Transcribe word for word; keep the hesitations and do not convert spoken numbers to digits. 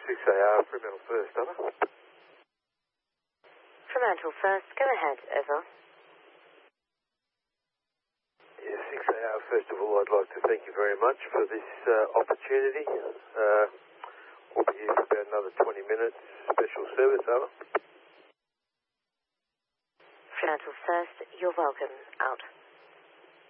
six A R, Fremantle First, over. Fremantle First, go ahead, over. Yeah, six A R, first of all, I'd like to thank you very much for this uh, opportunity. Uh, we'll be here for about another twenty minutes. Special service, over. Fremantle First, you're welcome. Out.